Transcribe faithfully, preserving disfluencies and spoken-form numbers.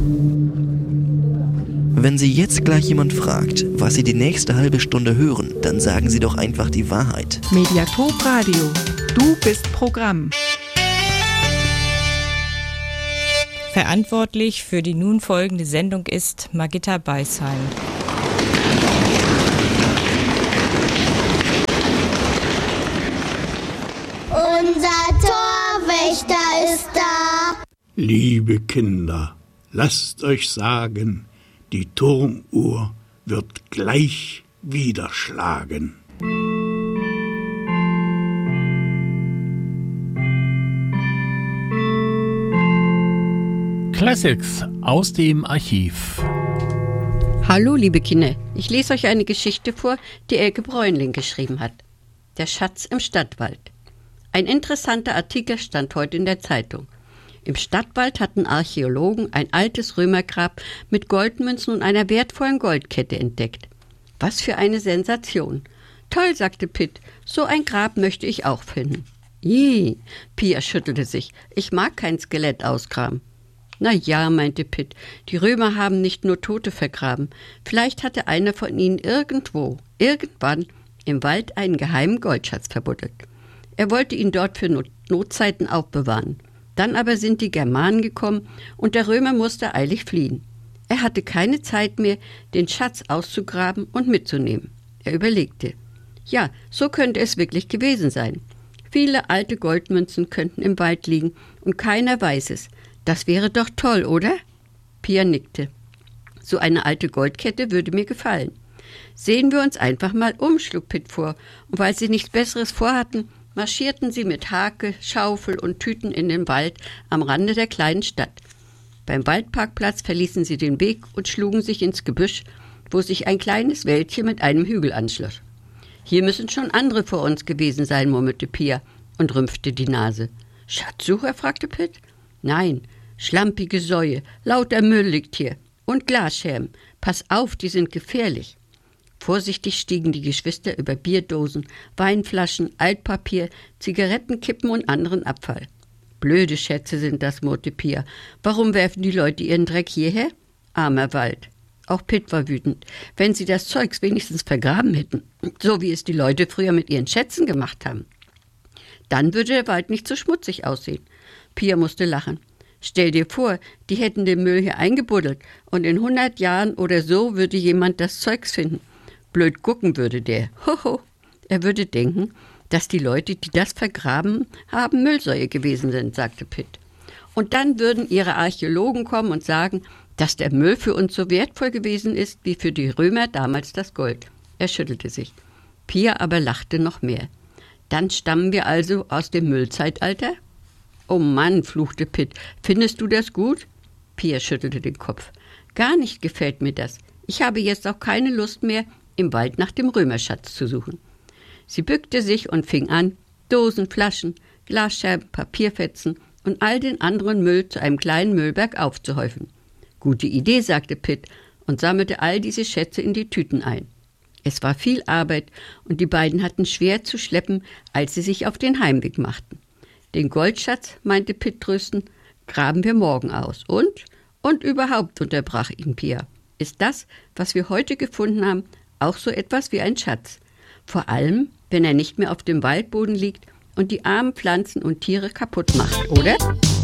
Wenn Sie jetzt gleich jemand fragt, was Sie die nächste halbe Stunde hören, dann sagen Sie doch einfach die Wahrheit. Mediathek Radio. Du bist Programm. Verantwortlich für die nun folgende Sendung ist Margitta Beisheim. Unser Torwächter ist da. Liebe Kinder, lasst euch sagen, die Turmuhr wird gleich wieder schlagen. Classics aus dem Archiv. Hallo liebe Kinder, ich lese euch eine Geschichte vor, die Elke Bräunling geschrieben hat. Der Schatz im Stadtwald. Ein interessanter Artikel stand heute in der Zeitung. Im Stadtwald hatten Archäologen ein altes Römergrab mit Goldmünzen und einer wertvollen Goldkette entdeckt. Was für eine Sensation! Toll, sagte Pitt, so ein Grab möchte ich auch finden. Ih, Pia schüttelte sich, ich mag kein Skelett ausgraben. Na ja, meinte Pitt, die Römer haben nicht nur Tote vergraben. Vielleicht hatte einer von ihnen irgendwo, irgendwann im Wald einen geheimen Goldschatz verbuddelt. Er wollte ihn dort für Not- Notzeiten aufbewahren. Dann aber sind die Germanen gekommen und der Römer musste eilig fliehen. Er hatte keine Zeit mehr, den Schatz auszugraben und mitzunehmen. Er überlegte. Ja, so könnte es wirklich gewesen sein. Viele alte Goldmünzen könnten im Wald liegen und keiner weiß es. Das wäre doch toll, oder? Pia nickte. So eine alte Goldkette würde mir gefallen. Sehen wir uns einfach mal um, schlug Pitt vor. Und weil sie nichts Besseres vorhatten, marschierten sie mit Hake, Schaufel und Tüten in den Wald am Rande der kleinen Stadt. Beim Waldparkplatz verließen sie den Weg und schlugen sich ins Gebüsch, wo sich ein kleines Wäldchen mit einem Hügel anschloss. Hier müssen schon andere vor uns gewesen sein, murmelte Pia und rümpfte die Nase. Schatzsucher? fragte Pitt. Nein, schlampige Säue, lauter Müll liegt hier. Und Glasscherben. Pass auf, die sind gefährlich. Vorsichtig stiegen die Geschwister über Bierdosen, Weinflaschen, Altpapier, Zigarettenkippen und anderen Abfall. Blöde Schätze sind das, murrte Pia. Warum werfen die Leute ihren Dreck hierher? Armer Wald. Auch Pitt war wütend. Wenn sie das Zeugs wenigstens vergraben hätten, so wie es die Leute früher mit ihren Schätzen gemacht haben, dann würde der Wald nicht so schmutzig aussehen. Pia musste lachen. Stell dir vor, die hätten den Müll hier eingebuddelt und in hundert Jahren oder so würde jemand das Zeugs finden. Blöd gucken würde der. Hoho. Er würde denken, dass die Leute, die das vergraben haben, Müllsäue gewesen sind, sagte Pitt. Und dann würden ihre Archäologen kommen und sagen, dass der Müll für uns so wertvoll gewesen ist, wie für die Römer damals das Gold. Er schüttelte sich. Pia aber lachte noch mehr. Dann stammen wir also aus dem Müllzeitalter? Oh Mann, fluchte Pitt. Findest du das gut? Pia schüttelte den Kopf. Gar nicht gefällt mir das. Ich habe jetzt auch keine Lust mehr, im Wald nach dem Römerschatz zu suchen. Sie bückte sich und fing an, Dosen, Flaschen, Glasscherben, Papierfetzen und all den anderen Müll zu einem kleinen Müllberg aufzuhäufen. Gute Idee, sagte Pitt und sammelte all diese Schätze in die Tüten ein. Es war viel Arbeit und die beiden hatten schwer zu schleppen, als sie sich auf den Heimweg machten. Den Goldschatz, meinte Pitt tröstend, graben wir morgen aus. Und? Und überhaupt, unterbrach ihn Pia, ist das, was wir heute gefunden haben, auch so etwas wie ein Schatz. Vor allem, wenn er nicht mehr auf dem Waldboden liegt und die armen Pflanzen und Tiere kaputt macht, oder?